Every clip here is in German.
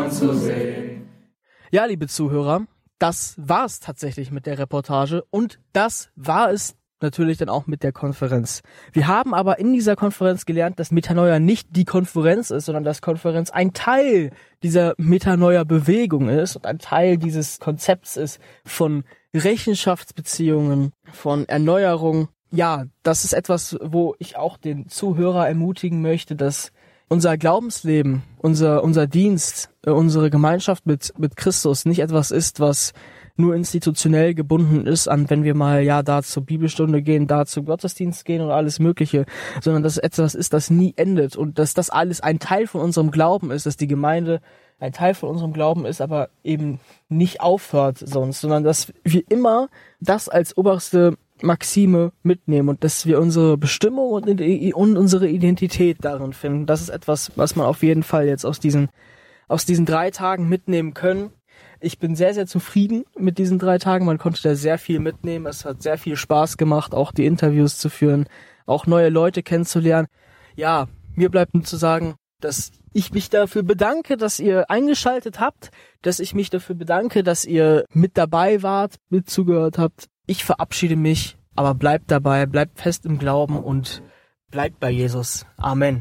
anzusehen. Ja, liebe Zuhörer, das war's tatsächlich mit der Reportage und das war es natürlich dann auch mit der Konferenz. Wir haben aber in dieser Konferenz gelernt, dass Metanoia nicht die Konferenz ist, sondern dass Konferenz ein Teil dieser Metanoia-Bewegung ist und ein Teil dieses Konzepts ist von Rechenschaftsbeziehungen, von Erneuerung. Ja, das ist etwas, wo ich auch den Zuhörer ermutigen möchte, dass unser Glaubensleben, unser Dienst, unsere Gemeinschaft mit Christus nicht etwas ist, was nur institutionell gebunden ist an, wenn wir mal da zur Bibelstunde gehen, da zum Gottesdienst gehen und alles Mögliche, sondern dass es etwas ist, das nie endet und dass das alles ein Teil von unserem Glauben ist, dass die Gemeinde ein Teil von unserem Glauben ist, aber eben nicht aufhört sonst, sondern dass wir immer das als oberste Maxime mitnehmen und dass wir unsere Bestimmung und unsere Identität darin finden. Das ist etwas, was man auf jeden Fall jetzt aus diesen 3 Tagen mitnehmen können. Ich bin sehr, sehr zufrieden mit diesen 3 Tagen. Man konnte da sehr viel mitnehmen. Es hat sehr viel Spaß gemacht, auch die Interviews zu führen, auch neue Leute kennenzulernen. Ja, mir bleibt nur zu sagen, dass ich mich dafür bedanke, dass ihr eingeschaltet habt, dass ich mich dafür bedanke, dass ihr mit dabei wart, mit zugehört habt. Ich verabschiede mich, aber bleibt dabei, bleibt fest im Glauben und bleibt bei Jesus. Amen.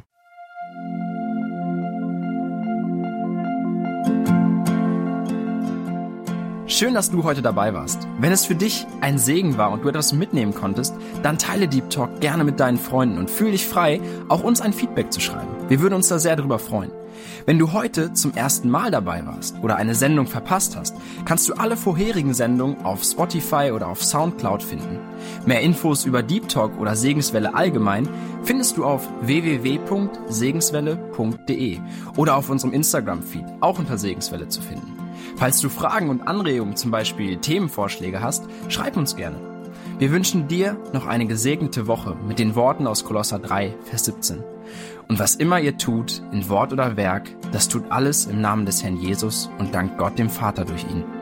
Schön, dass du heute dabei warst. Wenn es für dich ein Segen war und du etwas mitnehmen konntest, dann teile Deep Talk gerne mit deinen Freunden und fühl dich frei, auch uns ein Feedback zu schreiben. Wir würden uns da sehr darüber freuen. Wenn du heute zum ersten Mal dabei warst oder eine Sendung verpasst hast, kannst du alle vorherigen Sendungen auf Spotify oder auf Soundcloud finden. Mehr Infos über Deep Talk oder Segenswelle allgemein findest du auf www.segenswelle.de oder auf unserem Instagram-Feed, auch unter Segenswelle zu finden. Falls du Fragen und Anregungen, zum Beispiel Themenvorschläge hast, schreib uns gerne. Wir wünschen dir noch eine gesegnete Woche mit den Worten aus Kolosser 3, Vers 17. Und was immer ihr tut, in Wort oder Werk, das tut alles im Namen des Herrn Jesus und dankt Gott dem Vater durch ihn.